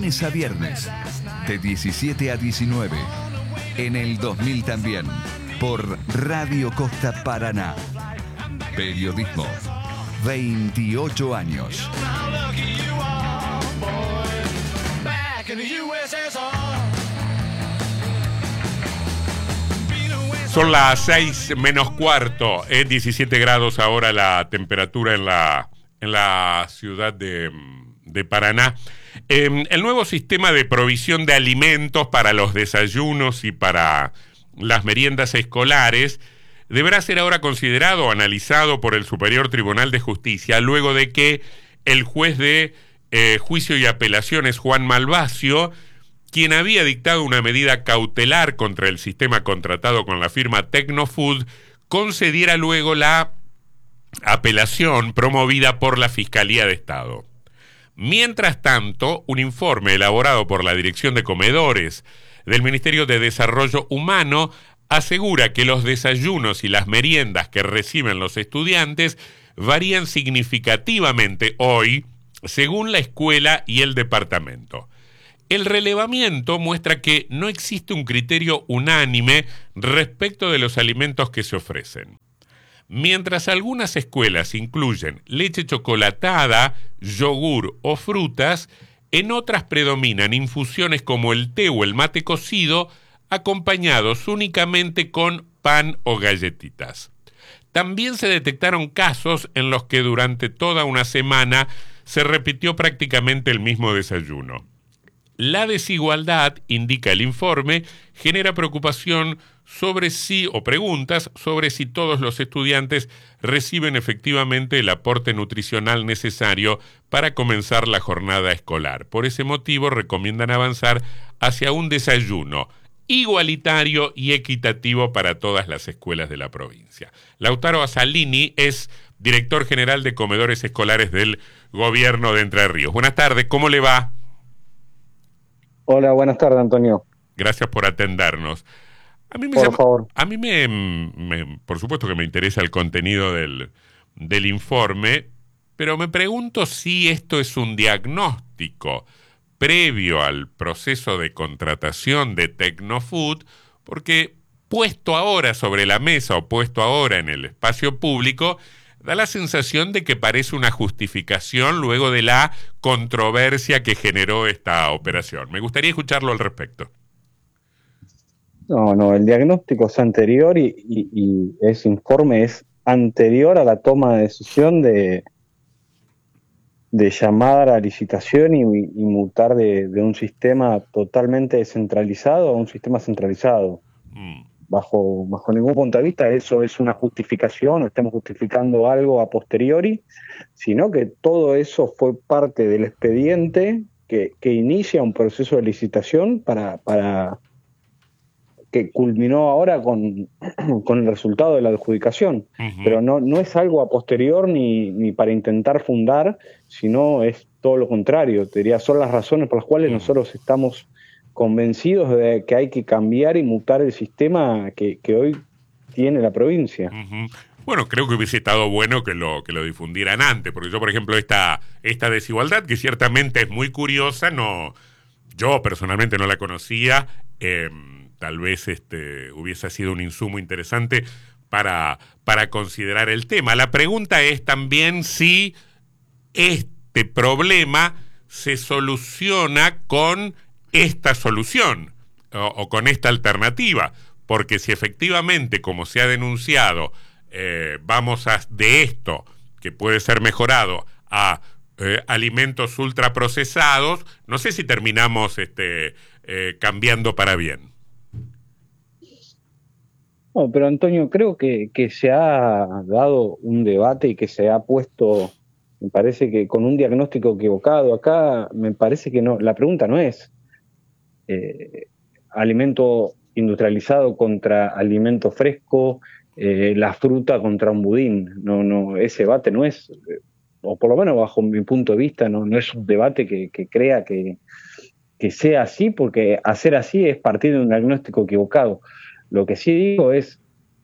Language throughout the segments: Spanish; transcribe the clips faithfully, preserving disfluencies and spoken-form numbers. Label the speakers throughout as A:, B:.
A: lunes a viernes, de diecisiete a diecinueve. En el dos mil también, por Radio Costa Paraná. Periodismo, veintiocho años.
B: Son las seis menos cuarto, es diecisiete grados ahora la temperatura en la, en la ciudad de, de Paraná. Eh, el nuevo sistema de provisión de alimentos para los desayunos y para las meriendas escolares deberá ser ahora considerado o analizado por el Superior Tribunal de Justicia, luego de que el juez de eh, juicio y apelaciones, Juan Malvacio, quien había dictado una medida cautelar contra el sistema contratado con la firma Tecnofood, concediera luego la apelación promovida por la Fiscalía de Estado. Mientras tanto, un informe elaborado por la Dirección de Comedores del Ministerio de Desarrollo Humano asegura que los desayunos y las meriendas que reciben los estudiantes varían significativamente hoy según la escuela y el departamento. El relevamiento muestra que no existe un criterio unánime respecto de los alimentos que se ofrecen. Mientras algunas escuelas incluyen leche chocolatada, yogur o frutas, en otras predominan infusiones como el té o el mate cocido, acompañados únicamente con pan o galletitas. También se detectaron casos en los que durante toda una semana se repitió prácticamente el mismo desayuno. La desigualdad, indica el informe, genera preocupación sobre si, o preguntas sobre si todos los estudiantes reciben efectivamente el aporte nutricional necesario para comenzar la jornada escolar. Por ese motivo, recomiendan avanzar hacia un desayuno igualitario y equitativo para todas las escuelas de la provincia. Lautaro Asalini es director general de comedores escolares del gobierno de Entre Ríos. Buenas tardes, ¿cómo le va?
C: Hola, buenas tardes, Antonio.
B: Gracias por atendernos. A mí me
C: por
B: llama,
C: favor.
B: A mí me, me, por supuesto que me interesa el contenido del, del informe, pero me pregunto si esto es un diagnóstico previo al proceso de contratación de Tecnofood, porque puesto ahora sobre la mesa o puesto ahora en el espacio público, da la sensación de que parece una justificación luego de la controversia que generó esta operación. Me gustaría escucharlo al respecto.
C: No, no, el diagnóstico es anterior y, y, y ese informe es anterior a la toma de decisión de, de llamar a licitación y, y mutar de, de un sistema totalmente descentralizado a un sistema centralizado. Mm. Bajo, bajo ningún punto de vista eso es una justificación o estamos justificando algo a posteriori, sino que todo eso fue parte del expediente que, que inicia un proceso de licitación para, para que culminó ahora con, con el resultado de la adjudicación. Uh-huh. Pero no, no es algo a posterior ni, ni para intentar fundar, sino es todo lo contrario. Te diría, son las razones por las cuales uh-huh. nosotros estamos convencidos de que hay que cambiar y mutar el sistema que, que hoy tiene la provincia.
B: Uh-huh. Bueno, creo que hubiese estado bueno que lo, que lo difundieran antes, porque yo, por ejemplo, esta, esta desigualdad, que ciertamente es muy curiosa, no, yo personalmente no la conocía, eh, tal vez este, hubiese sido un insumo interesante para, para considerar el tema. La pregunta es también si este problema se soluciona con esta solución o, o con esta alternativa, porque si efectivamente, como se ha denunciado, eh, vamos a, de esto, que puede ser mejorado, a eh, alimentos ultraprocesados, no sé si terminamos este, eh, cambiando para bien.
C: No, pero Antonio, creo que, que se ha dado un debate y que se ha puesto, me parece que con un diagnóstico equivocado. Acá me parece que no, la pregunta no es Eh, alimento industrializado contra alimento fresco, eh, la fruta contra un budín. No, no, ese debate no es, o por lo menos bajo mi punto de vista, no, no es un debate que, que crea que, que sea así, porque hacer así es partir de un diagnóstico equivocado. Lo que sí digo es,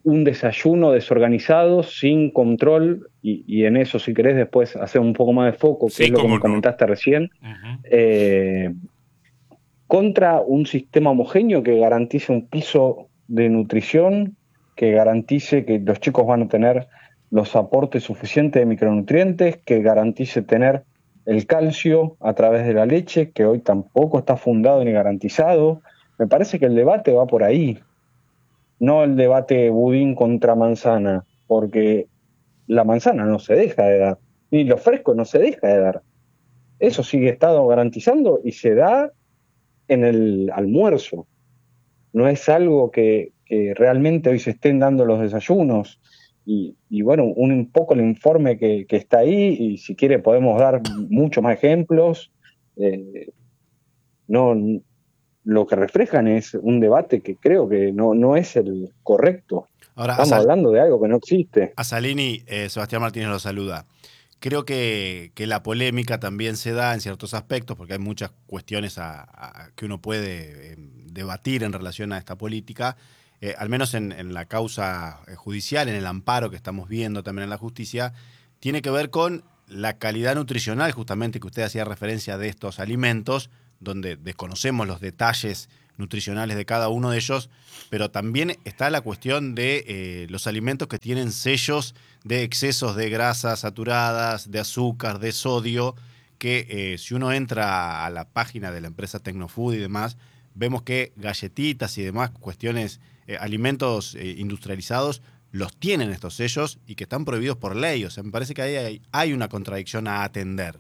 C: un desayuno desorganizado, sin control, y, y en eso, si querés, después hacer un poco más de foco, que
B: Sí,
C: es lo que me
B: no.
C: comentaste recién,
B: Uh-huh.
C: eh, contra un sistema homogéneo que garantice un piso de nutrición, que garantice que los chicos van a tener los aportes suficientes de micronutrientes, que garantice tener el calcio a través de la leche, que hoy tampoco está fundado ni garantizado. Me parece que el debate va por ahí, no el debate budín contra manzana, porque la manzana no se deja de dar, ni lo fresco no se deja de dar. Eso sigue estado garantizando y se da en el almuerzo. No es algo que, que realmente hoy se estén dando los desayunos. Y, y bueno, un, un poco el informe que, que está ahí, y si quiere podemos dar muchos más ejemplos. Eh, no, lo que reflejan es un debate que creo que no, no es el correcto.
D: Ahora,
C: Estamos
D: Sal-
C: hablando de algo que no existe.
D: a Salini, eh, Sebastián Martínez lo saluda. Creo que, que la polémica también se da en ciertos aspectos, porque hay muchas cuestiones a, a, que uno puede eh, debatir en relación a esta política, eh, al menos en, en la causa judicial, en el amparo que estamos viendo también en la justicia, tiene que ver con la calidad nutricional, justamente que usted hacía referencia de estos alimentos, donde desconocemos los detalles nutricionales de cada uno de ellos, pero también está la cuestión de eh, los alimentos que tienen sellos de excesos de grasas saturadas, de azúcar, de sodio, que eh, si uno entra a la página de la empresa Tecnofood y demás, vemos que galletitas y demás cuestiones, eh, alimentos eh, industrializados, los tienen estos sellos y que están prohibidos por ley. O sea, me parece que ahí hay, hay una contradicción a atender.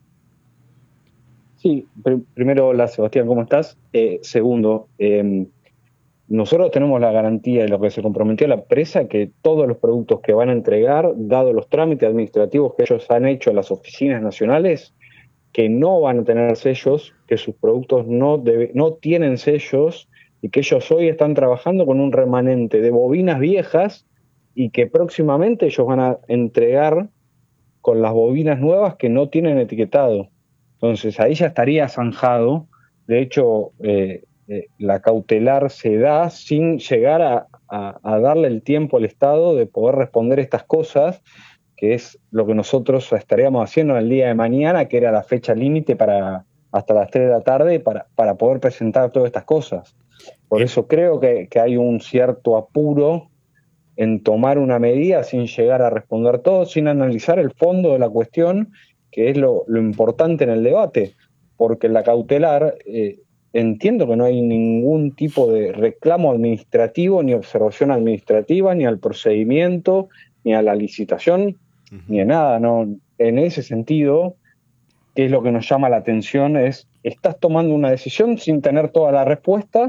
C: Sí, pr- primero, hola Sebastián, ¿cómo estás? Eh, segundo, eh, nosotros tenemos la garantía de lo que se comprometió la empresa, que todos los productos que van a entregar, dado los trámites administrativos que ellos han hecho en las oficinas nacionales, que no van a tener sellos, que sus productos no, debe, no tienen sellos, y que ellos hoy están trabajando con un remanente de bovinas viejas, y que próximamente ellos van a entregar con las bovinas nuevas que no tienen etiquetado. Entonces ahí ya estaría zanjado. De hecho, eh, eh, la cautelar se da sin llegar a, a, a darle el tiempo al Estado de poder responder estas cosas, que es lo que nosotros estaríamos haciendo en el día de mañana, que era la fecha límite para hasta las tres de la tarde para, para poder presentar todas estas cosas. Por eso creo que, que hay un cierto apuro en tomar una medida sin llegar a responder todo, sin analizar el fondo de la cuestión, que es lo, lo importante en el debate, porque en la cautelar eh, entiendo que no hay ningún tipo de reclamo administrativo, ni observación administrativa, ni al procedimiento, ni a la licitación, uh-huh. ni a nada. No, en ese sentido, ¿qué es lo que nos llama la atención? Es, estás tomando una decisión sin tener toda la respuesta,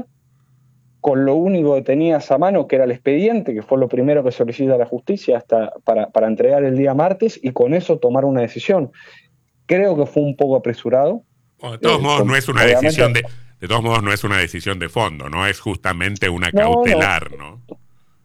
C: con lo único que tenías a mano, que era el expediente, que fue lo primero que solicita la justicia hasta para, para entregar el día martes, y con eso tomar una decisión. Creo que fue un poco apresurado.
B: Bueno, de todos eh, modos,
C: con,
B: no es una decisión de, de todos modos, no es una decisión de fondo, no es justamente una
C: no,
B: cautelar,
C: no,
B: ¿no?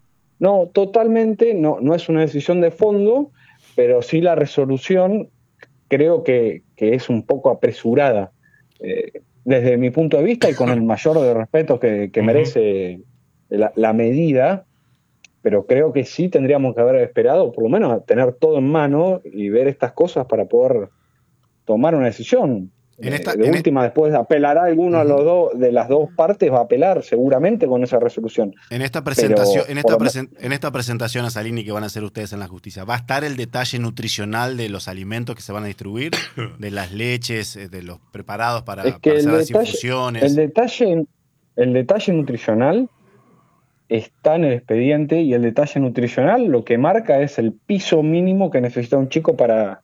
C: No, totalmente, no, no es una decisión de fondo, pero sí la resolución creo que, que es un poco apresurada. Eh, desde mi punto de vista y con el mayor de respeto que, que uh-huh. merece la, la medida, pero creo que sí tendríamos que haber esperado, por lo menos tener todo en mano y ver estas cosas para poder tomar una decisión. En esta, de en última, e- después apelará alguno uh-huh. a los dos, de las dos partes, va a apelar seguramente con esa resolución.
D: En esta presentación, en esta, presen, en esta presentación a Salini que van a hacer ustedes en la justicia, ¿va a estar el detalle nutricional de los alimentos que se van a distribuir? De las leches, de los preparados para,
C: es que
D: para hacer
C: el
D: las
C: detalle,
D: infusiones.
C: El detalle, el detalle nutricional está en el expediente, y el detalle nutricional lo que marca es el piso mínimo que necesita un chico para...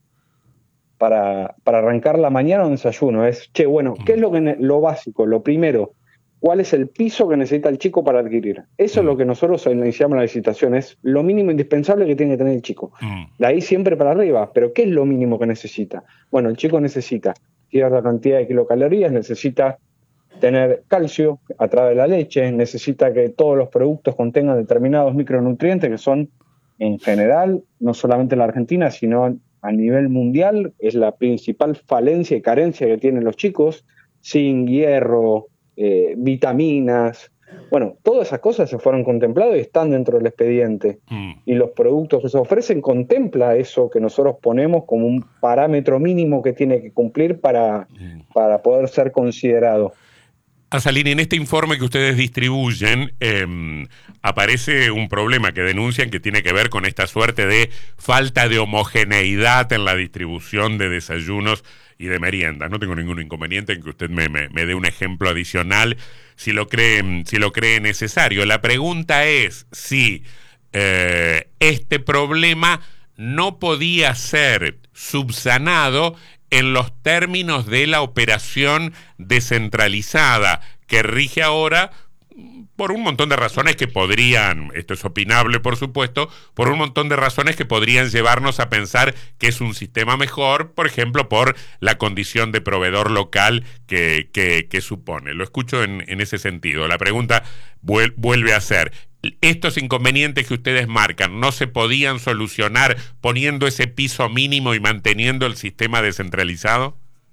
C: Para, para arrancar la mañana un desayuno. Es, che, bueno, ¿qué es lo, que ne- lo básico? Lo primero, ¿cuál es el piso que necesita el chico para adquirir? Eso mm. es lo que nosotros iniciamos la licitación, es lo mínimo indispensable que tiene que tener el chico. Mm. De ahí siempre para arriba, pero ¿qué es lo mínimo que necesita? Bueno, el chico necesita cierta cantidad de kilocalorías, necesita tener calcio a través de la leche, necesita que todos los productos contengan determinados micronutrientes que son, en general, no solamente en la Argentina, sino a nivel mundial, es la principal falencia y carencia que tienen los chicos: zinc, hierro, eh, vitaminas, Bueno, todas esas cosas se fueron contempladas y están dentro del expediente. Mm. Y los productos que se ofrecen contempla eso que nosotros ponemos como un parámetro mínimo que tiene que cumplir para, mm. para poder ser considerado.
B: Asalini, en este informe que ustedes distribuyen eh, aparece un problema que denuncian que tiene que ver con esta suerte de falta de homogeneidad en la distribución de desayunos y de meriendas. No tengo ningún inconveniente en que usted me, me, me dé un ejemplo adicional si lo cree, si lo cree necesario. La pregunta es si eh, este problema no podía ser subsanado en los términos de la operación descentralizada que rige ahora, por un montón de razones que podrían, esto es opinable por supuesto, por un montón de razones que podrían llevarnos a pensar que es un sistema mejor, por ejemplo, por la condición de proveedor local que, que, que supone. Lo escucho en, en ese sentido. La pregunta vuel, vuelve a ser, ¿estos inconvenientes que ustedes marcan no se podían solucionar poniendo ese piso mínimo y manteniendo el sistema descentralizado?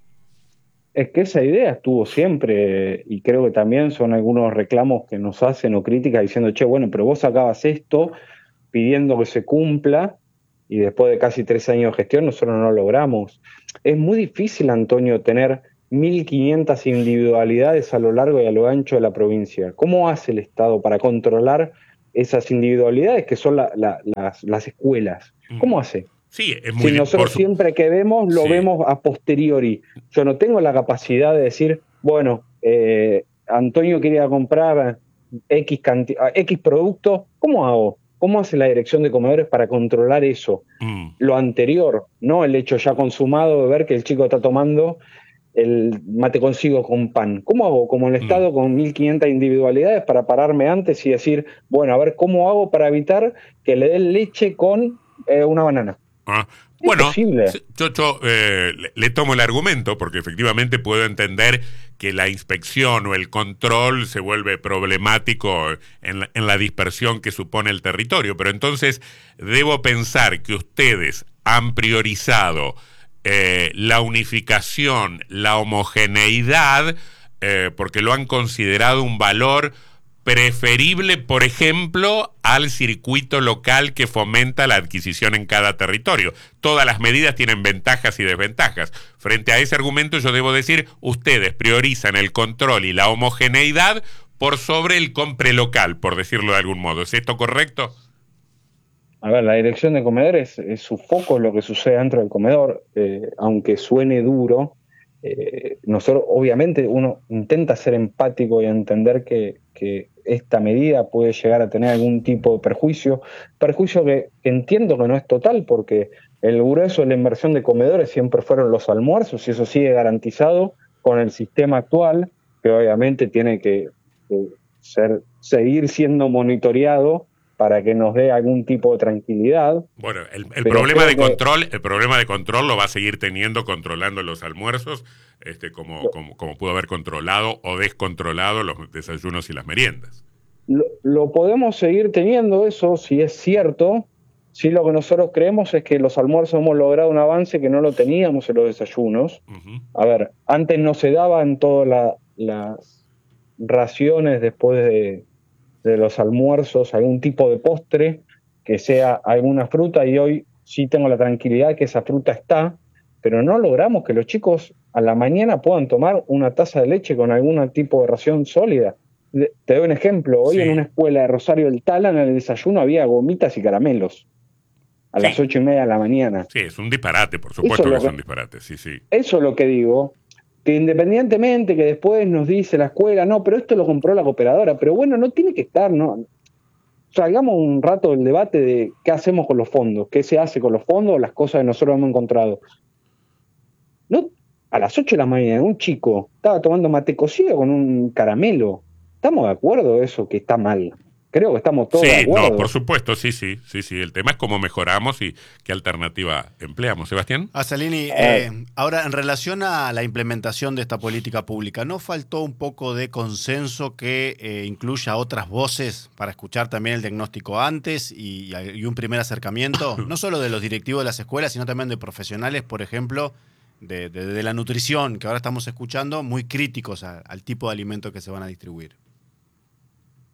C: Es que esa idea estuvo siempre, y creo que también son algunos reclamos que nos hacen o críticas diciendo, che, bueno, pero vos sacabas esto pidiendo que se cumpla y después de casi tres años de gestión nosotros no lo logramos. Es muy difícil, Antonio, tener mil quinientas individualidades a lo largo y a lo ancho de la provincia. ¿Cómo hace el Estado para controlar esas individualidades que son la, la, las, las escuelas? ¿Cómo hace?
B: Sí, es muy
C: si nosotros
B: su...
C: siempre que vemos, lo sí. vemos a posteriori. Yo no tengo la capacidad de decir, bueno, eh, Antonio quería comprar X, canti- X producto, ¿cómo hago? ¿Cómo hace la dirección de comedores para controlar eso? Mm. Lo anterior, no el hecho ya consumado de ver que el chico está tomando el mate consigo con pan. ¿Cómo hago? Como el Estado mm. con mil quinientas individualidades para pararme antes y decir, bueno, a ver, ¿cómo hago para evitar que le den leche con eh, una banana?
B: Ah, bueno, yo, yo eh, le, le tomo el argumento porque efectivamente puedo entender que la inspección o el control se vuelve problemático en la, en la dispersión que supone el territorio, pero entonces debo pensar que ustedes han priorizado eh, la unificación, la homogeneidad, eh, porque lo han considerado un valor preferible, por ejemplo, al circuito local que fomenta la adquisición en cada territorio. Todas las medidas tienen ventajas y desventajas. Frente a ese argumento yo debo decir, ustedes priorizan el control y la homogeneidad por sobre el compre local, por decirlo de algún modo. ¿Es esto correcto?
C: A ver, la dirección de comedores es su foco, lo que sucede dentro del comedor, eh, aunque suene duro. Eh, nosotros, obviamente, uno intenta ser empático y entender que, que esta medida puede llegar a tener algún tipo de perjuicio, perjuicio que, que entiendo que no es total, porque el grueso de la inversión de comedores siempre fueron los almuerzos, y eso sigue garantizado con el sistema actual, que obviamente tiene que, que ser, seguir siendo monitoreado para que nos dé algún tipo de tranquilidad.
B: Bueno, el, el problema de control, el problema de control lo va a seguir teniendo controlando los almuerzos, este, como, lo, como, como pudo haber controlado o descontrolado los desayunos y las meriendas.
C: Lo, lo podemos seguir teniendo eso, si es cierto. Sí, lo que nosotros creemos es que los almuerzos hemos logrado un avance que no lo teníamos en los desayunos. Uh-huh. A ver, antes no se daban todas la, las raciones después de de los almuerzos, algún tipo de postre, que sea alguna fruta, y hoy sí tengo la tranquilidad que esa fruta está, pero no logramos que los chicos a la mañana puedan tomar una taza de leche con algún tipo de ración sólida. Te doy un ejemplo, hoy sí. En una escuela de Rosario del Tala, en el desayuno había gomitas y caramelos, a sí. las ocho y media de la mañana.
B: Sí, es un disparate, por supuesto que, que es un disparate, sí, sí.
C: Eso es lo que digo, que independientemente que después nos dice la escuela, no, pero esto lo compró la cooperadora, pero bueno, no tiene que estar, ¿no? Salgamos un rato del debate de qué hacemos con los fondos, qué se hace con los fondos, las cosas que nosotros hemos encontrado. No, a las ocho de la mañana un chico estaba tomando mate cocido con un caramelo. ¿Estamos de acuerdo de eso que está mal? Creo que estamos todos
B: sí,
C: de acuerdo.
B: No, por supuesto, sí, sí, sí, sí. El tema es cómo mejoramos y qué alternativa empleamos. Sebastián.
D: Asalini, eh, ahora en relación a la implementación de esta política pública, ¿no faltó un poco de consenso que eh, incluya otras voces para escuchar también el diagnóstico antes y, y un primer acercamiento? No solo de los directivos de las escuelas, sino también de profesionales, por ejemplo, de, de, de la nutrición, que ahora estamos escuchando, muy críticos a, al tipo de alimentos que se van a distribuir.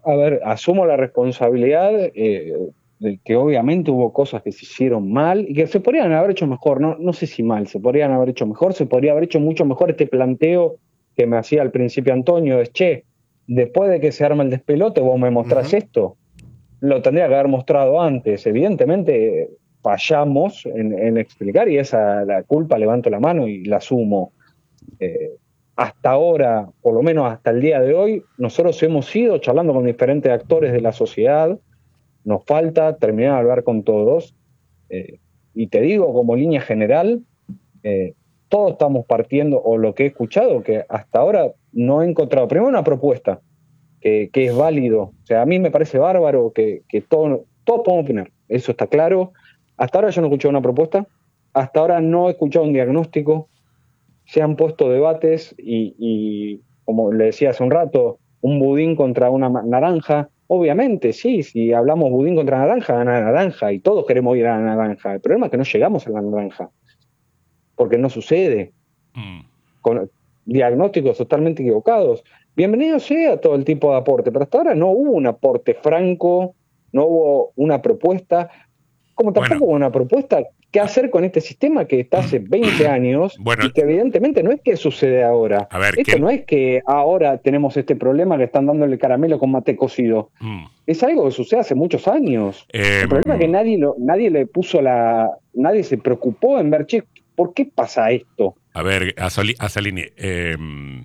C: A ver, asumo la responsabilidad eh, de que obviamente hubo cosas que se hicieron mal y que se podrían haber hecho mejor, no, no sé si mal, se podrían haber hecho mejor, se podría haber hecho mucho mejor este planteo que me hacía al principio Antonio, es, che, después de que se arma el despelote vos me mostrás uh-huh. esto, lo tendría que haber mostrado antes, evidentemente fallamos en, en explicar y esa la culpa levanto la mano y la asumo. Eh, hasta ahora, por lo menos hasta el día de hoy, nosotros hemos ido charlando con diferentes actores de la sociedad, nos falta terminar de hablar con todos, eh, y te digo como línea general, eh, todos estamos partiendo, o lo que he escuchado, que hasta ahora no he encontrado, primero una propuesta, que, que es válido, o sea, a mí me parece bárbaro que, que todos todo podemos opinar, eso está claro, hasta ahora yo no he escuchado una propuesta, hasta ahora no he escuchado un diagnóstico, se han puesto debates y, y, como le decía hace un rato, un budín contra una naranja. Obviamente, sí, si hablamos budín contra naranja, gana la naranja y todos queremos ir a la naranja. El problema es que no llegamos a la naranja, porque no sucede. Mm. Con diagnósticos totalmente equivocados. Bienvenido sea todo el tipo de aporte, pero hasta ahora no hubo un aporte franco, no hubo una propuesta, como tampoco bueno. hubo una propuesta. ¿Qué hacer con este sistema que está hace veinte años bueno, y que evidentemente no es que sucede ahora?
B: A ver,
C: Esto
B: ¿qué?
C: no es que ahora tenemos este problema que están dándole caramelo con mate cocido. Mm. Es algo que sucede hace muchos años. Eh, El problema es que nadie, lo, nadie le puso la... Nadie se preocupó en ver, che, ¿por qué pasa esto?
B: A ver, Asalini, eh,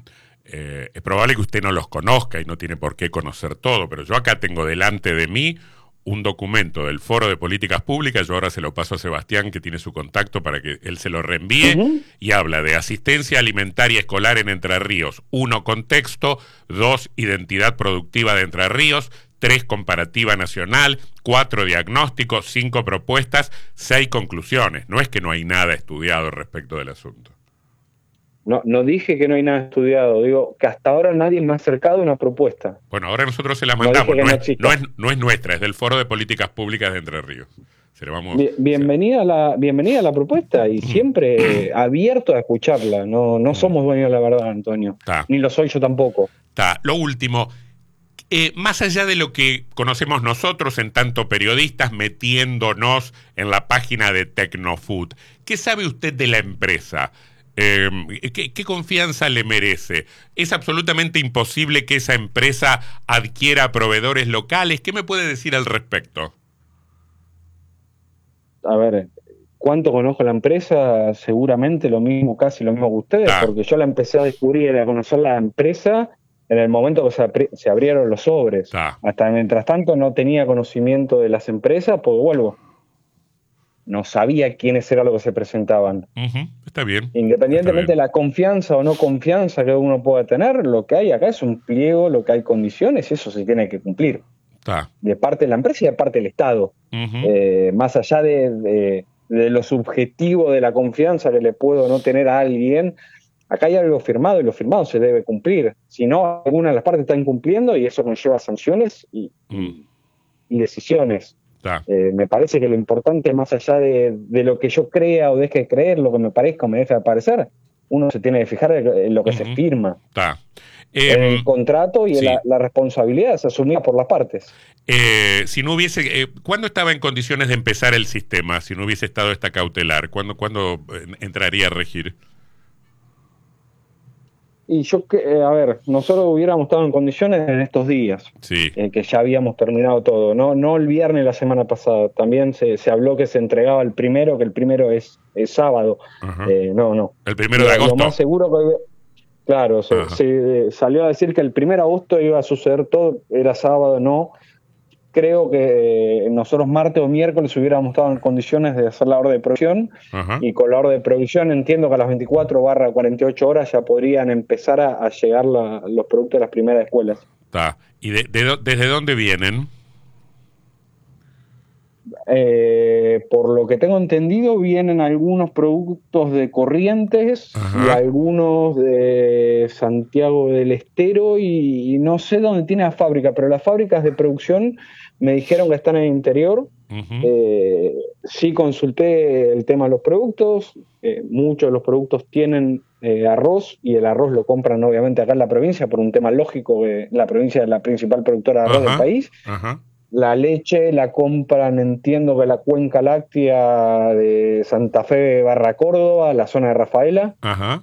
B: eh, es probable que usted no los conozca y no tiene por qué conocer todo, pero yo acá tengo delante de mí un documento del Foro de Políticas Públicas, yo ahora se lo paso a Sebastián, que tiene su contacto para que él se lo reenvíe, uh-huh. y habla de asistencia alimentaria escolar en Entre Ríos. Uno, contexto. Dos, identidad productiva de Entre Ríos. Tres, comparativa nacional. Cuatro, diagnóstico. Cinco, propuestas. Seis, conclusiones. No es que no hay nada estudiado respecto del asunto.
C: No, no dije que no hay nada estudiado, digo que hasta ahora nadie me ha acercado una propuesta.
B: Bueno, ahora nosotros se la mandamos, no, no, es, no, es, no es nuestra, es del Foro de Políticas Públicas de Entre Ríos. Se le vamos,
C: Bien, bienvenida, a la, bienvenida a la propuesta y siempre abierto a escucharla, no, no somos dueños de la verdad, Antonio, Ta. ni lo soy yo tampoco.
B: Ta. Lo último, eh, más allá de lo que conocemos nosotros en tanto periodistas metiéndonos en la página de Tecnofood, ¿qué sabe usted de la empresa? Eh, ¿qué, ¿Qué confianza le merece? ¿Es absolutamente imposible que esa empresa adquiera proveedores locales? ¿Qué me puede decir al respecto?
C: A ver, ¿cuánto conozco la empresa? Seguramente lo mismo, casi lo mismo que ustedes, ah. porque yo la empecé a descubrir y a conocer la empresa en el momento que se, se abrieron los sobres. Ah. Hasta mientras tanto no tenía conocimiento de las empresas, pues vuelvo. No sabía quiénes eran los que se presentaban.
B: Uh-huh. Está bien.
C: Independientemente
B: Está bien.
C: de la confianza o no confianza que uno pueda tener, lo que hay acá es un pliego, lo que hay condiciones, y eso se tiene que cumplir.
B: Está.
C: De parte de la empresa y de parte del Estado. Uh-huh. Eh, más allá de, de, de lo subjetivo de la confianza que le puedo no tener a alguien, acá hay algo firmado y lo firmado se debe cumplir. Si no, alguna de las partes está incumpliendo y eso conlleva sanciones y, mm. y decisiones. Eh, me parece que lo importante, más allá de, de lo que yo crea o deje de creer, lo que me parezca o me deje de parecer, uno se tiene que fijar en lo que uh-huh. se firma. Eh, en el contrato y sí. en la, la responsabilidad es asumida por las partes.
B: Eh, si no hubiese, eh, ¿cuándo estaba en condiciones de empezar el sistema? Si no hubiese estado esta cautelar, ¿cuándo, ¿cuándo entraría a regir?
C: Y yo, eh, a ver, nosotros hubiéramos estado en condiciones en estos días,
B: sí.
C: eh, que ya habíamos terminado todo, no no el viernes la semana pasada, también se, se habló que se entregaba el primero, que el primero es, es sábado, eh, no, no.
B: El primero de agosto.
C: Lo más seguro que, claro, se, se salió a decir que el primero de agosto iba a suceder todo, era sábado, no. Creo que nosotros martes o miércoles hubiéramos estado en condiciones de hacer la orden de provisión. Ajá. Y con la orden de provisión entiendo que a las veinticuatro barra cuarenta y ocho horas ya podrían empezar a, a llegar la, los productos de las primeras escuelas.
B: Está. ¿Y de, de, desde dónde vienen?
C: Eh, por lo que tengo entendido, vienen algunos productos de Corrientes, ajá, y algunos de Santiago del Estero y, y no sé dónde tiene la fábrica, pero las fábricas de producción me dijeron que están en el interior. Uh-huh. Eh, sí consulté el tema de los productos, eh, muchos de los productos tienen eh, arroz, y el arroz lo compran obviamente acá en la provincia por un tema lógico, que la provincia es la principal productora de arroz
B: Ajá,
C: del país.
B: ajá.
C: La leche la compran, entiendo que la cuenca láctea de Santa Fe barra Córdoba, la zona de Rafaela.
B: Ajá.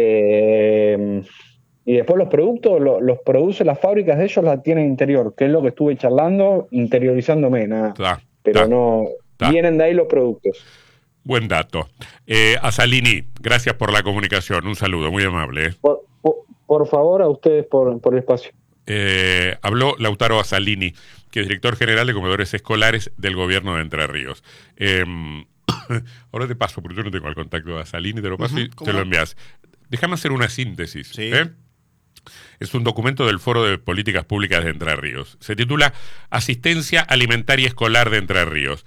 C: Eh, y después los productos lo, los produce las fábricas de ellos, la tienen interior, que es lo que estuve charlando, interiorizándome, nada.
B: Ta,
C: Pero
B: ta,
C: no,
B: ta.
C: vienen de ahí los productos.
B: Buen dato. Eh, Asalini, gracias por la comunicación. Un saludo, muy amable. ¿eh?
C: Por, por, por favor, a ustedes por, por el espacio.
B: Eh, habló Lautaro Asalini, que es director general de comedores escolares del gobierno de Entre Ríos. Eh, ahora te paso, porque yo no tengo el contacto de Asalini, te lo paso uh-huh, y te lo envías. Déjame hacer una síntesis.
D: Sí.
B: ¿eh? Es un documento del Foro de Políticas Públicas de Entre Ríos. Se titula Asistencia Alimentaria Escolar de Entre Ríos.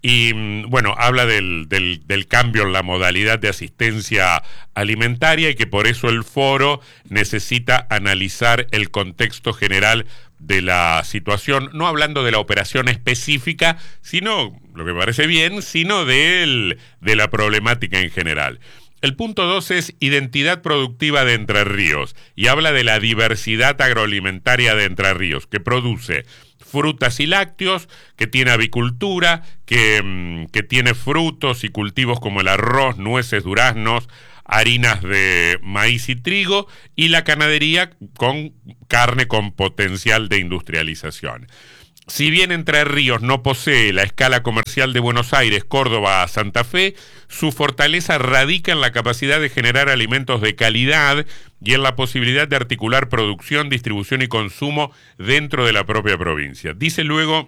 B: Y bueno, habla del, del, del cambio en la modalidad de asistencia alimentaria y que por eso el foro necesita analizar el contexto general de la situación, no hablando de la operación específica, sino, lo que me parece bien, sino del, de la problemática en general. El punto dos es identidad productiva de Entre Ríos y habla de la diversidad agroalimentaria de Entre Ríos, que produce frutas y lácteos, que tiene avicultura, que, que tiene frutos y cultivos como el arroz, nueces, duraznos, harinas de maíz y trigo, y la ganadería con carne con potencial de industrialización. Si bien Entre Ríos no posee la escala comercial de Buenos Aires, Córdoba, Santa Fe, su fortaleza radica en la capacidad de generar alimentos de calidad y en la posibilidad de articular producción, distribución y consumo dentro de la propia provincia. Dice luego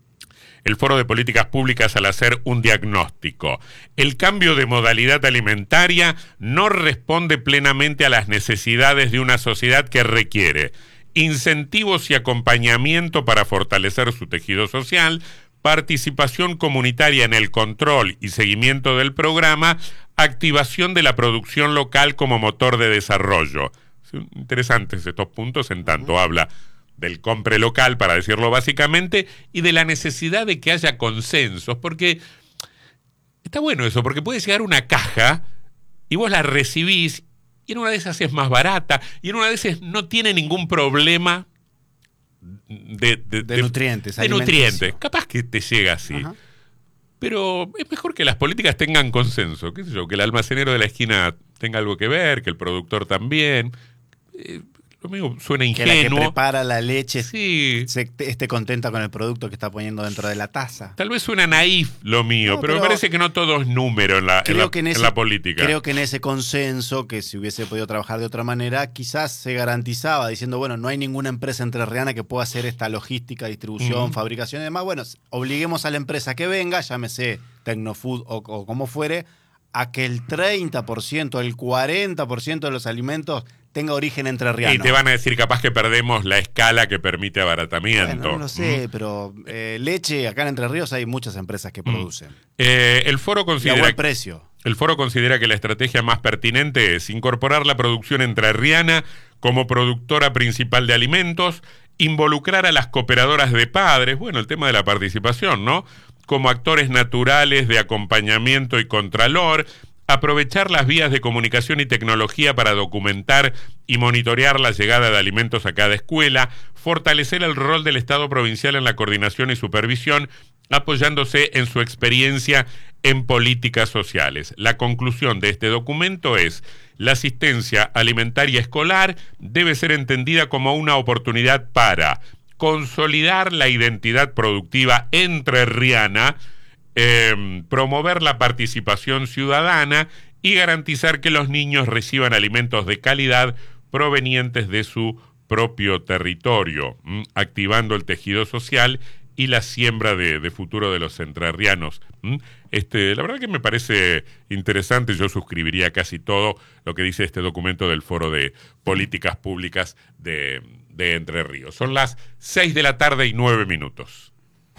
B: el Foro de Políticas Públicas al hacer un diagnóstico: el cambio de modalidad alimentaria no responde plenamente a las necesidades de una sociedad que requiere incentivos y acompañamiento para fortalecer su tejido social, participación comunitaria en el control y seguimiento del programa, activación de la producción local como motor de desarrollo. Son interesantes estos puntos, en tanto habla del compre local, para decirlo básicamente, y de la necesidad de que haya consensos, porque está bueno eso, porque puede llegar una caja y vos la recibís y en una de esas es más barata, y en una de esas no tiene ningún problema de, de,
D: de, de nutrientes.
B: De nutrientes. Capaz que te llega así. Ajá. Pero es mejor que las políticas tengan consenso, qué sé yo, que el almacenero de la esquina tenga algo que ver, que el productor también. Eh, lo mío suena ingenuo.
D: Que la que prepara la leche
B: sí.
D: se, esté contenta con el producto que está poniendo dentro de la taza.
B: Tal vez suena naif lo mío, no, pero, pero me parece que no todo es número en la, en la, en ese, en la política.
D: Creo que en ese consenso, que si hubiese podido trabajar de otra manera, quizás se garantizaba diciendo, bueno, no hay ninguna empresa entrerriana que pueda hacer esta logística, distribución, mm. fabricación y demás. Bueno, obliguemos a la empresa que venga, llámese Tecnofood o, o como fuere, a que el treinta por ciento, el cuarenta por ciento de los alimentos tenga origen entrerriano.
B: Y te van a decir capaz que perdemos la escala que permite abaratamiento.
D: Bueno, no lo sé,
B: ¿Mm?
D: pero eh, leche, acá en Entre Ríos hay muchas empresas que producen.
B: Eh, el foro considera,
D: y a buen precio.
B: El foro considera que la estrategia más pertinente es incorporar la producción entrerriana como productora principal de alimentos, involucrar a las cooperadoras de padres, bueno, el tema de la participación, ¿no?, como actores naturales de acompañamiento y contralor, aprovechar las vías de comunicación y tecnología para documentar y monitorear la llegada de alimentos a cada escuela, fortalecer el rol del Estado provincial en la coordinación y supervisión, apoyándose en su experiencia en políticas sociales. La conclusión de este documento es: la asistencia alimentaria escolar debe ser entendida como una oportunidad para consolidar la identidad productiva entrerriana, eh, promover la participación ciudadana y garantizar que los niños reciban alimentos de calidad provenientes de su propio territorio, ¿m? activando el tejido social y la siembra de, de futuro de los entrerrianos. ¿m? Este, la verdad que me parece interesante, yo suscribiría casi todo lo que dice este documento del Foro de Políticas Públicas de, de Entre Ríos. Son las seis de la tarde y nueve minutos.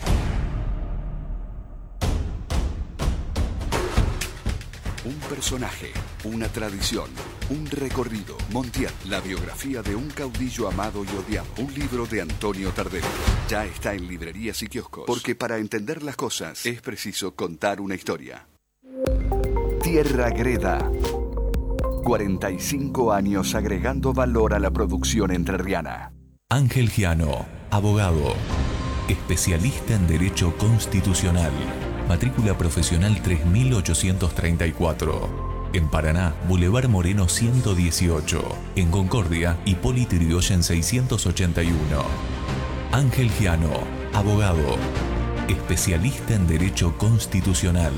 A: Un personaje, una tradición, un recorrido. Montiel, la biografía de un caudillo amado y odiado. Un libro de Antonio Tardelli. Ya está en librerías y kioscos. Porque para entender las cosas es preciso contar una historia. Tierra Greda. cuarenta y cinco años agregando valor a la producción entrerriana.
E: Ángel Giano, abogado, especialista en Derecho Constitucional, matrícula profesional tres mil ochocientos treinta y cuatro. En Paraná, Boulevard Moreno ciento dieciocho. En Concordia, Hipólito Yrigoyen seiscientos ochenta y uno. Ángel Giano, abogado, especialista en Derecho Constitucional.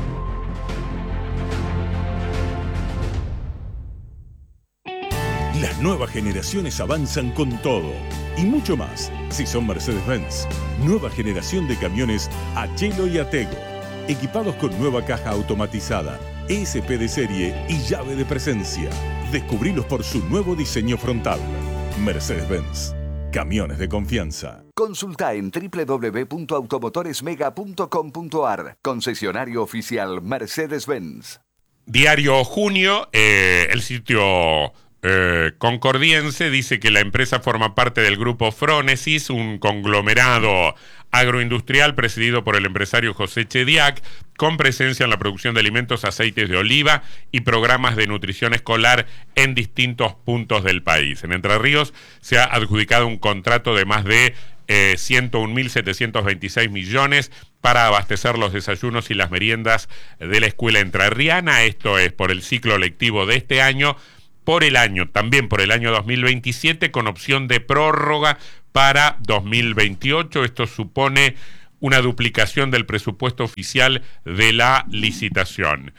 F: Las nuevas generaciones avanzan con todo y mucho más si son Mercedes-Benz. Nueva generación de camiones Achelo y Atego, equipados con nueva caja automatizada, E S P de serie y llave de presencia. Descubrilos por su nuevo diseño frontal. Mercedes-Benz, camiones de confianza.
A: Consulta en doble u doble u doble u punto automotoresmega punto com punto a r. Concesionario oficial Mercedes-Benz.
B: Diario Junio, eh, el sitio eh, concordiense dice que la empresa forma parte del grupo Frónesis, un conglomerado agroindustrial presidido por el empresario José Chediak, con presencia en la producción de alimentos, aceites de oliva y programas de nutrición escolar en distintos puntos del país. En Entre Ríos se ha adjudicado un contrato de más de eh, ciento un mil setecientos veintiséis millones para abastecer los desayunos y las meriendas de la escuela entrerriana. Esto es por el ciclo lectivo de este año, por el año, también por el año dos mil veintisiete, con opción de prórroga para dos mil veintiocho. Esto supone una duplicación del presupuesto oficial de la licitación.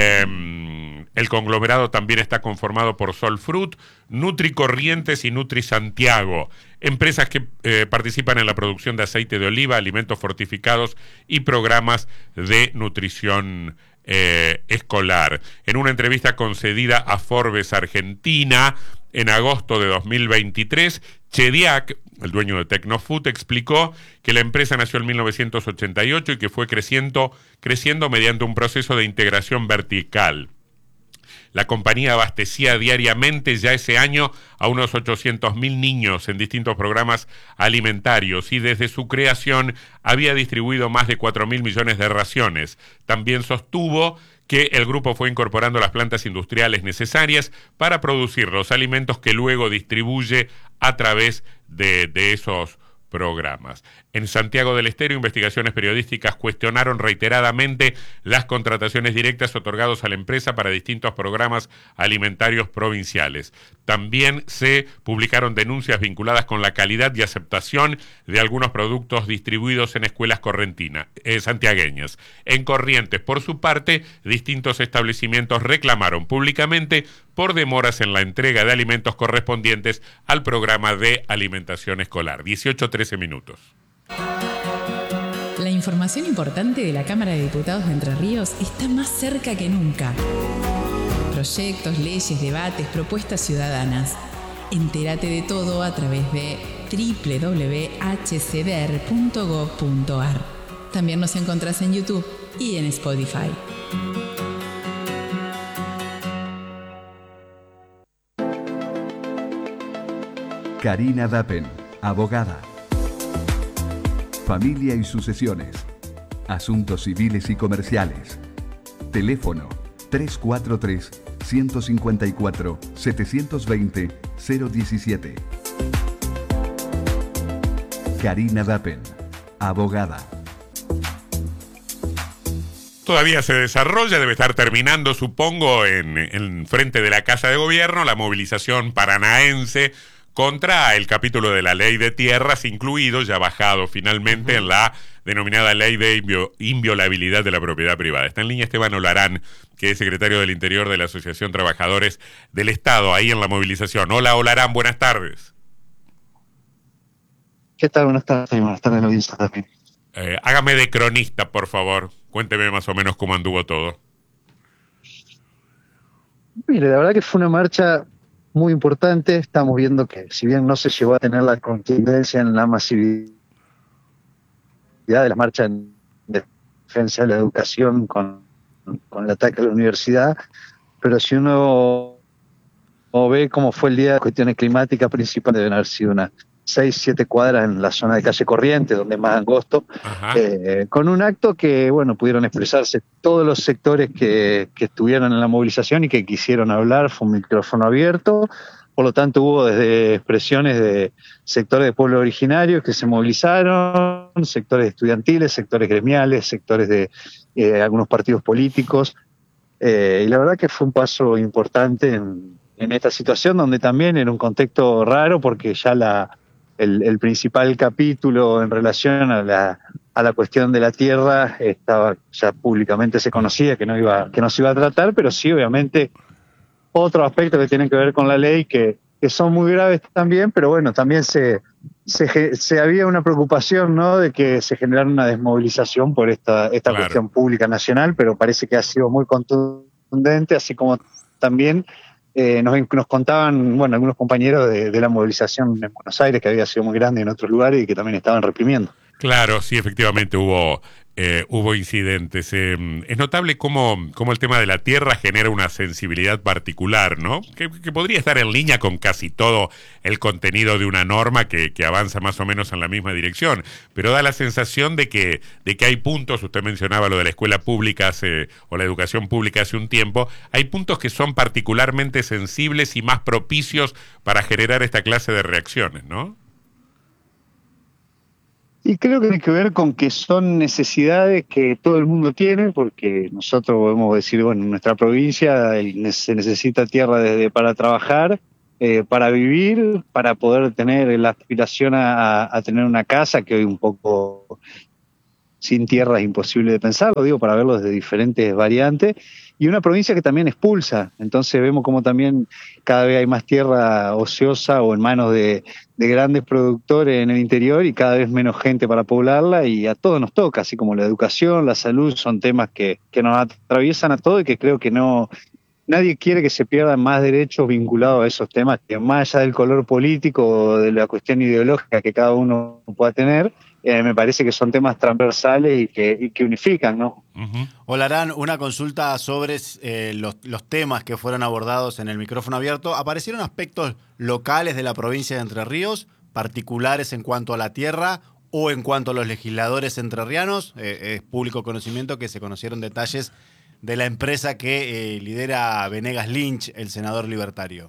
B: Eh, el conglomerado también está conformado por Solfrut, Nutri Corrientes y Nutri Santiago, empresas que eh, participan en la producción de aceite de oliva, alimentos fortificados y programas de nutrición eh, escolar. En una entrevista concedida a Forbes Argentina en agosto de dos mil veintitrés, Chediak, el dueño de Tecnofood, explicó que la empresa nació en mil novecientos ochenta y ocho y que fue creciendo, creciendo mediante un proceso de integración vertical. La compañía abastecía diariamente ya ese año a unos ochocientos mil niños en distintos programas alimentarios y desde su creación había distribuido más de cuatro mil millones de raciones. También sostuvo que el grupo fue incorporando las plantas industriales necesarias para producir los alimentos que luego distribuye a través de, de esos programas. En Santiago del Estero, investigaciones periodísticas cuestionaron reiteradamente las contrataciones directas otorgadas a la empresa para distintos programas alimentarios provinciales. También se publicaron denuncias vinculadas con la calidad y aceptación de algunos productos distribuidos en escuelas correntinas, eh, santiagueñas. En Corrientes, por su parte, distintos establecimientos reclamaron públicamente por demoras en la entrega de alimentos correspondientes al programa de alimentación escolar. dieciocho trece minutos.
G: La información importante de la Cámara de Diputados de Entre Ríos está más cerca que nunca. Proyectos, leyes, debates, propuestas ciudadanas. Entérate de todo a través de doble u doble u doble u punto h c d r punto gov punto a r. También nos encontrás en YouTube y en Spotify.
A: Karina Dappen, abogada. Familia y sucesiones. Asuntos civiles y comerciales. Teléfono tres cuatro tres, uno cinco cuatro, siete dos cero, cero diecisiete. Karina Dappen, abogada.
B: Todavía se desarrolla, debe estar terminando, supongo, en, en frente de la Casa de Gobierno, la movilización paranaense contra el capítulo de la ley de tierras, incluido, ya bajado finalmente, uh-huh. en la denominada ley de invio, inviolabilidad de la propiedad privada. Está en línea Esteban Olarán, que es secretario del Interior de la Asociación Trabajadores del Estado, ahí en la movilización. Hola, Olarán, buenas tardes.
H: ¿Qué tal? Buenas tardes, buenas tardes a la audiencia también.
B: Eh, hágame de cronista, por favor. Cuénteme más o menos cómo anduvo todo.
H: Mire, la verdad que fue una marcha muy importante. Estamos viendo que, si bien no se llegó a tener la contundencia en la masividad de la marcha en defensa de la educación con, con el ataque a la universidad, pero si uno o ve cómo fue el día de cuestiones climáticas, principalmente deben haber sido una, seis, siete cuadras en la zona de calle Corrientes, donde es más angosto, eh, con un acto que, bueno, pudieron expresarse todos los sectores que, que estuvieron en la movilización y que quisieron hablar, fue un micrófono abierto. Por lo tanto, hubo desde expresiones de sectores de pueblos originarios que se movilizaron, sectores estudiantiles, sectores gremiales, sectores de eh, algunos partidos políticos. Eh, y la verdad que fue un paso importante en, en esta situación, donde también era un contexto raro, porque ya la, el, el principal capítulo en relación a la, a la cuestión de la tierra estaba ya públicamente se conocía que no iba, que no se iba a tratar, pero sí, obviamente, otros aspectos que tienen que ver con la ley que, que son muy graves también, pero bueno, también se, se, se había una preocupación, ¿no?, de que se generara una desmovilización por esta, esta
B: Claro.
H: cuestión pública nacional, pero parece que ha sido muy contundente, así como también eh, nos, nos contaban, bueno, algunos compañeros de, de la movilización en Buenos Aires, que había sido muy grande en otros lugares y que también estaban reprimiendo.
B: Claro, sí, efectivamente hubo, eh, hubo incidentes. Eh, es notable cómo, cómo el tema de la tierra genera una sensibilidad particular, ¿no? Que, que podría estar en línea con casi todo el contenido de una norma que, que avanza más o menos en la misma dirección, pero da la sensación de que, de que hay puntos, usted mencionaba lo de la escuela pública hace, o la educación pública hace un tiempo, hay puntos que son particularmente sensibles y más propicios para generar esta clase de reacciones, ¿no?
H: Y creo que tiene que ver con que son necesidades que todo el mundo tiene, porque nosotros podemos decir, bueno, en nuestra provincia se necesita tierra desde para trabajar, eh, para vivir, para poder tener la aspiración a, a tener una casa, que hoy un poco sin tierra es imposible de pensar, lo digo para verlo desde diferentes variantes, y una provincia que también expulsa. Entonces vemos como también cada vez hay más tierra ociosa o en manos de, de grandes productores en el interior y cada vez menos gente para poblarla, y a todos nos toca, así como la educación, la salud, son temas que, que nos atraviesan a todos y que creo que no nadie quiere que se pierdan más derechos vinculados a esos temas, que más allá del color político o de la cuestión ideológica que cada uno pueda tener, eh, me parece que son temas transversales y que, y que unifican, ¿no?
B: Uh-huh.
D: Olarán, una consulta sobre eh, los, los temas que fueron abordados en el micrófono abierto. ¿Aparecieron aspectos locales de la provincia de Entre Ríos, particulares en cuanto a la tierra o en cuanto a los legisladores entrerrianos? Eh, es público conocimiento que se conocieron detalles de la empresa que eh, lidera Venegas Lynch, el senador libertario.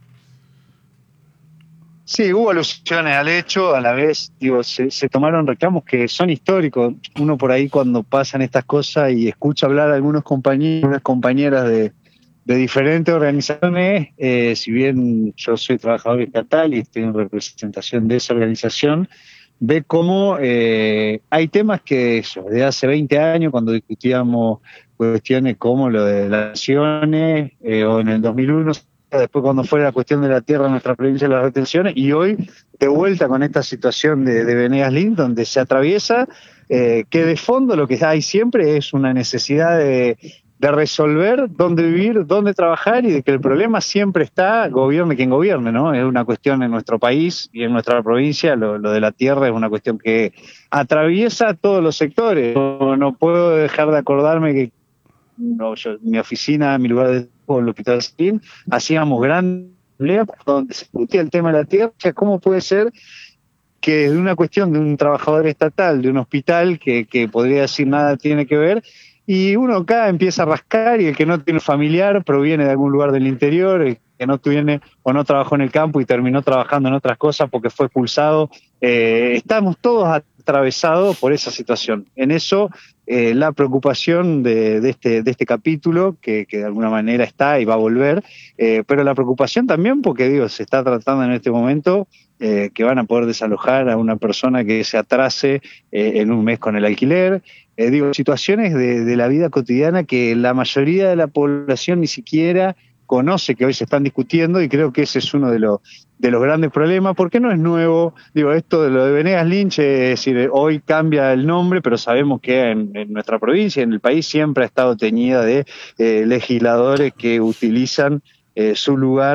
H: Sí, hubo alusiones al hecho, a la vez, digo, se, se tomaron reclamos que son históricos. Uno por ahí cuando pasan estas cosas y escucha hablar a algunos compañeros, unas compañeras de, de diferentes organizaciones, eh, si bien yo soy trabajador estatal y estoy en representación de esa organización, ve cómo eh, hay temas que eso, desde hace veinte años, cuando discutíamos cuestiones como lo de las naciones, eh, o en el dos mil uno, después cuando fue la cuestión de la tierra en nuestra provincia de las retenciones, y hoy de vuelta con esta situación de, de Venegas Lynch, donde se atraviesa, eh, que de fondo lo que hay siempre es una necesidad de, de resolver dónde vivir, dónde trabajar, y de que el problema siempre está, gobierne quien gobierne, ¿no? Es una cuestión en nuestro país y en nuestra provincia, lo, lo de la tierra es una cuestión que atraviesa todos los sectores. No, no puedo dejar de acordarme que no, yo, mi oficina, mi lugar de trabajo, el Hospital Spin, hacíamos grandes peleas donde se discutía el tema de la tierra. ¿Cómo puede ser que de una cuestión de un trabajador estatal, de un hospital que, que podría decir nada tiene que ver, y uno acá empieza a rascar y el que no tiene familiar proviene de algún lugar del interior, el que no tiene o no trabajó en el campo y terminó trabajando en otras cosas porque fue expulsado? Eh, estamos todos atravesados por esa situación. En eso, eh, la preocupación de, de, este, de este capítulo, que, que de alguna manera está y va a volver, eh, pero la preocupación también porque, digo, se está tratando en este momento eh, que van a poder desalojar a una persona que se atrase eh, en un mes con el alquiler. Eh, digo, situaciones de, de la vida cotidiana que la mayoría de la población ni siquiera conoce, que hoy se están discutiendo, y creo que ese es uno de los de los grandes problemas, porque no es nuevo. Digo, esto de lo de Venegas Lynch, es decir, hoy cambia el nombre, pero sabemos que en, en nuestra provincia, en el país, siempre ha estado teñida de eh, legisladores que utilizan eh, su lugar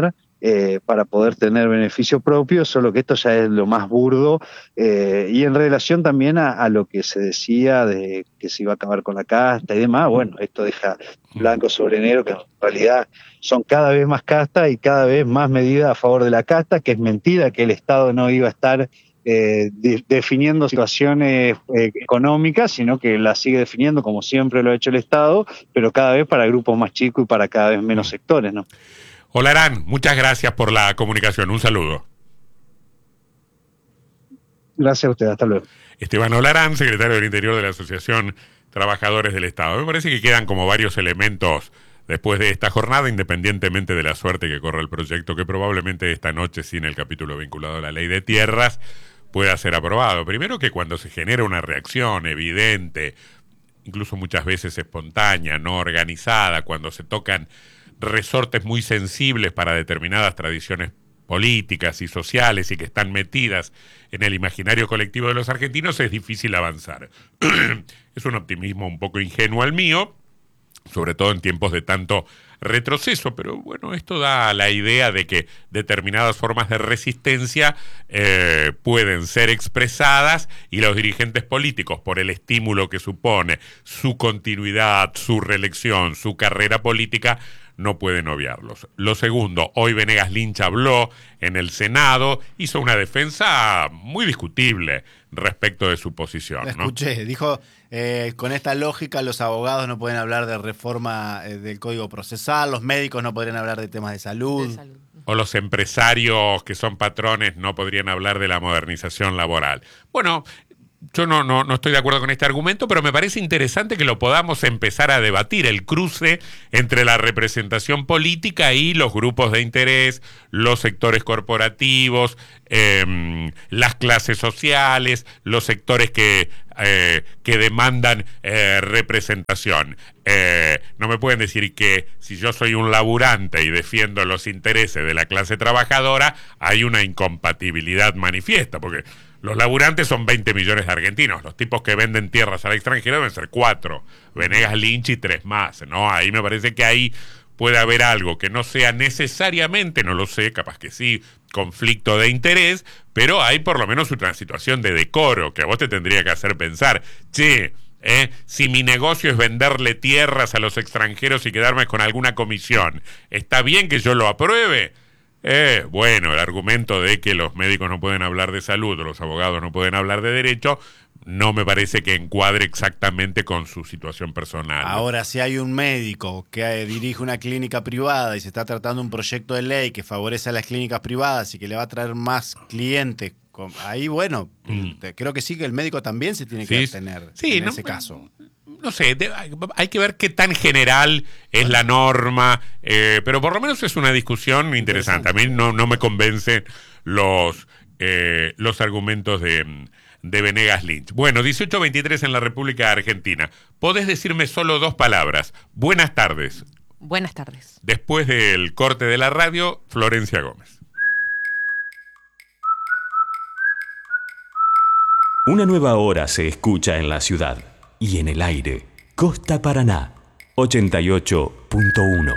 H: eh, para poder tener beneficio propio, solo que esto ya es lo más burdo, eh, y en relación también a, a lo que se decía de que se iba a acabar con la casta y demás, bueno, esto deja blanco sobre negro que en realidad son cada vez más castas y cada vez más medidas a favor de la casta, que es mentira que el Estado no iba a estar eh, de, definiendo situaciones eh, económicas, sino que las sigue definiendo como siempre lo ha hecho el Estado, pero cada vez para grupos más chicos y para cada vez menos sectores, ¿no?
B: Olarán, muchas gracias por la comunicación. Un saludo.
H: Gracias a usted, hasta luego.
B: Esteban Olarán, secretario del Interior de la Asociación Trabajadores del Estado. Me parece que quedan como varios elementos después de esta jornada, independientemente de la suerte que corra el proyecto, que probablemente esta noche, sin el capítulo vinculado a la ley de tierras, pueda ser aprobado. Primero, que cuando se genera una reacción evidente, incluso muchas veces espontánea, no organizada, cuando se tocan resortes muy sensibles para determinadas tradiciones políticas y sociales y que están metidas en el imaginario colectivo de los argentinos, es difícil avanzar. Es un optimismo un poco ingenuo el mío, sobre todo en tiempos de tanto retroceso, pero bueno, esto da la idea de que determinadas formas de resistencia eh, pueden ser expresadas y los dirigentes políticos, por el estímulo que supone su continuidad, su reelección, su carrera política, no pueden obviarlos. Lo segundo, hoy Venegas Lynch habló en el Senado, hizo una defensa muy discutible respecto de su posición,
D: Lo
B: ¿no?
D: escuché, dijo, eh, con esta lógica los abogados no pueden hablar de reforma eh, del Código Procesal, los médicos no podrían hablar de temas de salud.
I: De salud.
B: O los empresarios que son patrones no podrían hablar de la modernización laboral. Bueno, yo no, no, no estoy de acuerdo con este argumento, pero me parece interesante que lo podamos empezar a debatir, el cruce entre la representación política y los grupos de interés, los sectores corporativos, eh, las clases sociales, los sectores que, eh, que demandan eh, representación. Eh, no me pueden decir que si yo soy un laburante y defiendo los intereses de la clase trabajadora, hay una incompatibilidad manifiesta, porque los laburantes son veinte millones de argentinos. Los tipos que venden tierras al extranjero deben ser cuatro. Venegas Lynch y tres más, ¿no? Ahí me parece que ahí puede haber algo que no sea necesariamente, no lo sé, capaz que sí, conflicto de interés, pero hay por lo menos una situación de decoro que a vos te tendría que hacer pensar, che, eh, si mi negocio es venderle tierras a los extranjeros y quedarme con alguna comisión, ¿está bien que yo lo apruebe? Eh, bueno, el argumento de que los médicos no pueden hablar de salud o los abogados no pueden hablar de derecho no me parece que encuadre exactamente con su situación personal.
D: Ahora, si hay un médico que eh, dirige una clínica privada y se está tratando un proyecto de ley que favorece a las clínicas privadas y que le va a traer más clientes, con, ahí bueno, mm. te, creo que sí que el médico también se tiene que sí, abstener sí, en no, ese caso.
B: No sé, de, hay que ver qué tan general es la norma, eh, pero por lo menos es una discusión interesante. A mí no, no me convencen los, eh, los argumentos de, de Venegas Lynch. Bueno, dieciocho veintitrés en la República Argentina. ¿Podés decirme solo dos palabras? Buenas tardes.
I: Buenas tardes.
B: Después del corte de la radio, Florencia Gómez.
E: Una nueva hora se escucha en la ciudad. Y en el aire, Costa Paraná, ochenta y ocho punto uno.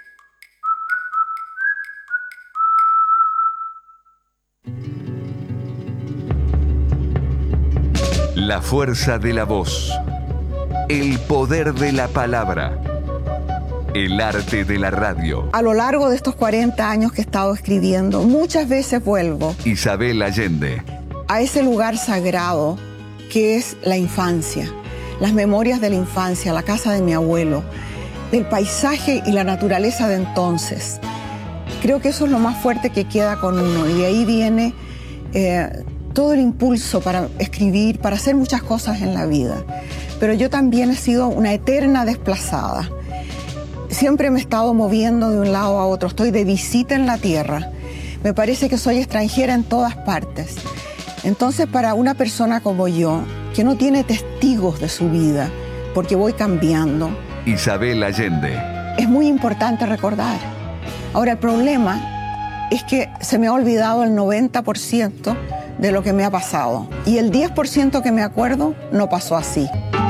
A: La fuerza de la voz, el poder de la palabra, el arte de la radio.
J: A lo largo de estos cuarenta años que he estado escribiendo, muchas veces vuelvo
A: Isabel Allende.
J: a ese lugar sagrado que es la infancia. Las memorias de la infancia, la casa de mi abuelo, del paisaje y la naturaleza de entonces. Creo que eso es lo más fuerte que queda con uno y de ahí viene eh, todo el impulso para escribir, para hacer muchas cosas en la vida. Pero yo también he sido una eterna desplazada. Siempre me he estado moviendo de un lado a otro, estoy de visita en la tierra. Me parece que soy extranjera en todas partes. Entonces, para una persona como yo, que no tiene testigos de su vida, porque voy cambiando.
A: Isabel Allende.
J: Es muy importante recordar. Ahora, el problema es que se me ha olvidado el noventa por ciento de lo que me ha pasado. Y el diez por ciento que me acuerdo no pasó así.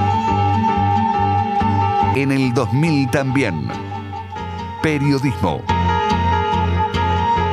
A: En el dos mil también. Periodismo.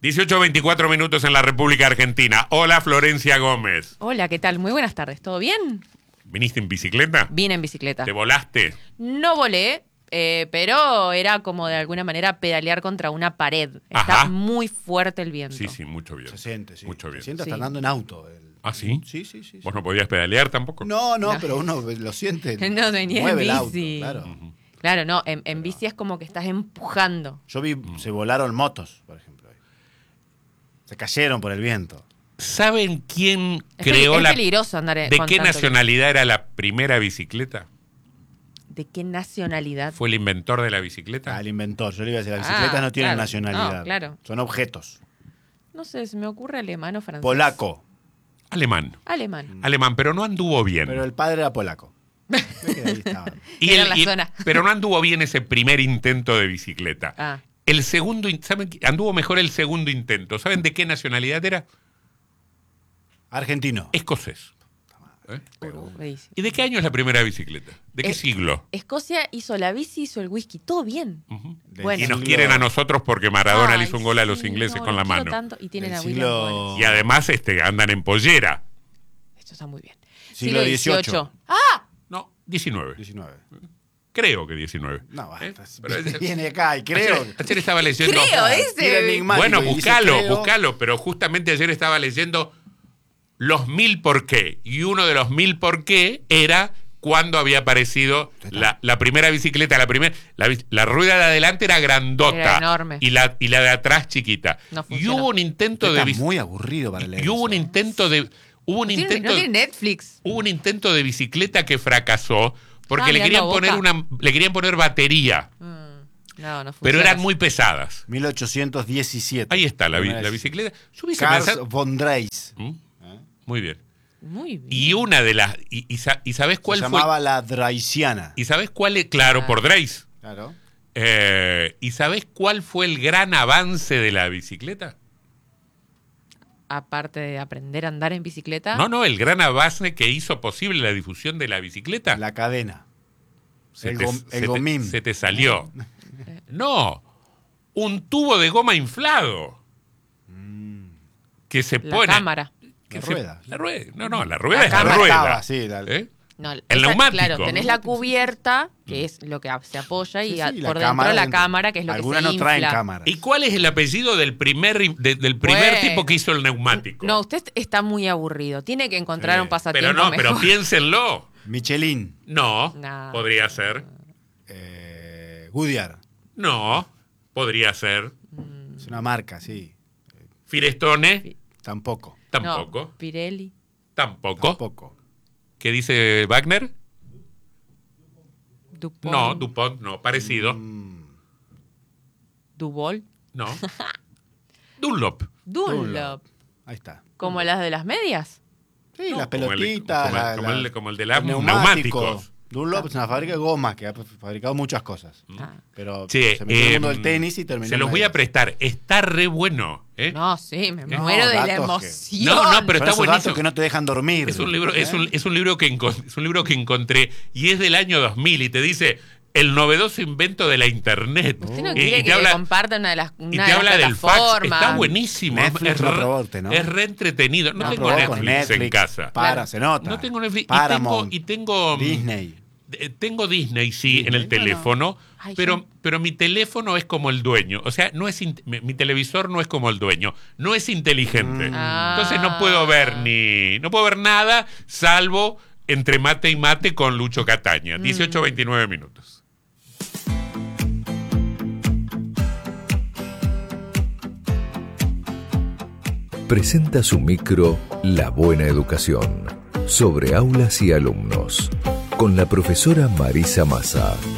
B: dieciocho veinticuatro minutos en la República Argentina. Hola, Florencia Gómez.
I: Hola, ¿qué tal? Muy buenas tardes. ¿Todo bien?
B: ¿Viniste en bicicleta?
I: Vine en bicicleta.
B: ¿Te volaste?
I: No volé, eh, pero era como de alguna manera pedalear contra una pared. Está
B: Ajá.
I: muy fuerte el viento.
B: Sí, sí, mucho bien.
D: Se siente, sí.
B: Mucho bien.
D: Se siente hasta
I: Sí.
D: andando en auto. El-
B: ¿Ah, sí?
D: Sí, sí, sí.
B: ¿Vos no podías pedalear tampoco?
D: No, no,
I: No.
D: pero uno lo siente.
I: No, venía en
D: mueve el auto,
I: bici.
D: claro.
B: Ujú.
I: Claro, no, en, en bici es como que estás empujando.
D: Yo vi, se volaron motos, por ejemplo. Se cayeron por el viento.
B: ¿Saben quién
I: Es,
B: creó
I: peli- es
B: la...
I: peligroso andar en-
B: ¿De
I: con
B: qué
I: tanto
B: nacionalidad era la primera bicicleta?
I: viento. ¿De qué nacionalidad?
B: ¿Fue el inventor de la bicicleta?
D: Al inventor. Yo le iba a decir, las
I: Ah,
D: bicicletas no tienen
I: claro.
D: nacionalidad.
I: No, claro.
D: Son objetos.
I: No sé, se me ocurre alemán o francés.
D: Polaco.
B: Alemán.
I: Alemán.
B: Alemán, pero no anduvo bien.
D: Pero el padre era polaco. Ve que ahí estaba.
B: Y
I: Era
B: el-
I: la
B: y-
I: zona.
B: Pero no anduvo bien ese primer intento de bicicleta.
I: Ah.
B: El segundo, in- ¿saben qué? Anduvo mejor el segundo intento. ¿Saben de qué nacionalidad era?
D: Argentino.
B: Escocés. ¿Eh?
I: Buenísimo.
B: ¿Y de qué año es la primera bicicleta? ¿De qué
I: Eh,
B: siglo?
I: Escocia hizo la bici, hizo el whisky, todo bien.
B: Ujú.
D: Del
I: Bueno.
B: Y nos
D: siglo-
B: quieren a nosotros porque Maradona le
I: Ay,
B: hizo un gol a los
I: sí,
B: ingleses
I: no,
B: con la
I: los quiero
B: mano.
I: tanto, y tienen
D: Del
I: a William
D: siglo-
I: Wallace.
B: Y además este, andan en pollera.
I: Esto está muy bien.
D: Siglo dieciocho.
I: ¡Ah!
B: No, diecinueve.
D: diecinueve.
B: Creo que diecinueve.
D: No,
B: ¿Eh?
D: basta.
B: Pero es-
D: Viene acá y creo.
B: Ayer, ayer estaba leyendo.
I: Creo,
D: Tira
I: ese.
D: enigmático
B: Bueno,
D: y dice
B: buscalo,
D: creo.
B: buscalo. Pero justamente ayer estaba leyendo los mil por qué. Y uno de los mil por qué era cuando había aparecido la, la primera bicicleta. La, primer, la, bici- la rueda de adelante era grandota.
I: Era enorme.
B: Y la, y la de atrás chiquita.
I: No
B: y
I: funcionó.
B: hubo un intento
D: Está
B: de bici-
D: muy aburrido para leer.
B: Y hubo un
D: eso.
B: intento de. Hubo un
I: No tiene,
B: intento.
I: no tiene Netflix.
B: Hubo un intento de bicicleta que fracasó porque
I: Ah,
B: le querían
I: mirando
B: poner
I: Boca.
B: una, le querían poner batería,
I: Mm, no, no funciona.
B: pero eran muy pesadas.
D: mil ochocientos diecisiete.
B: Ahí está la, bi-
D: Primera
B: la
D: vez.
B: bicicleta. Yo hubiese
D: Cars
B: pensado-
D: von Dreis.
B: ¿Mm? Muy bien.
I: Muy bien.
B: Y una de las y, y, sa- y sabes cuál
D: Se
B: fue
D: llamaba la Dreisiana.
B: y sabes cuál es claro
I: Ah.
B: por Dreis.
D: Claro.
B: Eh, y sabes cuál fue el gran avance de la bicicleta.
I: Aparte de aprender a andar en bicicleta.
B: No, no, el gran avance que hizo posible la difusión de la bicicleta.
D: La cadena.
B: Se
D: el
B: te,
D: gom-
B: se
D: el
B: te-
D: gomín.
B: se te salió. No, un tubo de goma inflado. Que se
I: La
B: pone.
I: cámara.
B: que
D: La
B: se-
D: rueda.
B: La rueda. No, no, la rueda
I: La
B: es la
I: cámara
B: rueda.
D: estaba, sí, la-
B: ¿Eh?
I: No,
B: El
I: esa-
B: neumático.
I: Claro, tenés la cubierta, que es lo que se apoya, y
D: Sí,
I: a-
D: sí,
I: por
D: la
I: dentro la
D: dentro.
I: cámara, que es lo
D: Algunas
I: que se
D: no traen
I: infla.
D: cámara.
B: ¿Y cuál es el apellido del primer, de- del primer
I: Bueno.
B: tipo que hizo el neumático?
I: No, usted está muy aburrido. Tiene que encontrar
D: Sí.
I: un pasatiempo
B: pero no,
I: mejor.
B: pero piénsenlo.
D: Michelin.
B: No,
I: No.
B: podría ser.
D: Eh, Goodyear.
B: No, podría ser.
D: Es una marca, sí.
B: Firestone,
D: Tampoco.
B: tampoco.
I: No, Pirelli.
B: Tampoco.
D: Tampoco.
B: ¿Qué dice Wagner?
I: Dupont.
B: No, DuPont, no, parecido.
D: Mm,
I: Dubol.
B: No. Dunlop.
I: Dunlop.
D: ahí está.
I: Como las de las medias.
D: Sí, las
B: Como el-
D: pelotitas.
B: como el-
D: la-
B: como
D: la-
B: el- como el de
D: los
B: los neumáticos.
D: Dunlop es una fábrica de gomas que ha fabricado muchas cosas.
I: Ah.
D: Pero
B: Che,
D: se metió en el mundo
B: eh,
D: del tenis y terminó.
B: Se
D: en
B: los voy a
D: medias.
B: prestar. Está re bueno. ¿eh?
I: No, sí, me
B: No,
I: muero de la
D: datos que-
I: emoción.
B: No, no, pero
D: Son
B: está
D: esos
B: buenísimo.
D: datos que no te dejan dormir.
B: Es un libro, es
D: ¿eh?
B: un, es un libro que encon- es un libro que encontré y es del año dos mil y te dice el novedoso invento de la internet.
I: Usted no
B: Y-
I: quiere
B: y
I: que
B: te habla,
I: le comparta una de las,
B: y
I: una
B: te
I: de las
B: habla del fax.
I: plataformas.
B: Está buenísimo.
D: Netflix
B: es,
D: lo
B: re,
D: probó usted, ¿no?
B: es re entretenido. No,
D: No,
B: tengo
D: probó
B: Netflix,
D: con Netflix.
B: en casa.
D: Para,
I: Claro.
D: se nota.
B: No tengo Netflix.
D: Paramount,
B: Y tengo, y tengo
D: Disney.
B: eh, tengo Disney, sí, en el
D: Disney,
B: teléfono,
I: Ay,
B: pero,
I: yo-
B: pero mi teléfono es como el dueño. O sea, no es in- mi, mi televisor no es como el dueño. No es inteligente.
D: Mm.
I: Ah.
B: Entonces no puedo ver ni. No puedo ver nada, salvo entre mate y mate con Lucho Cataña. dieciocho veintinueve minutos.
E: Presenta su micro La Buena Educación sobre aulas y alumnos con la profesora Marisa Massa.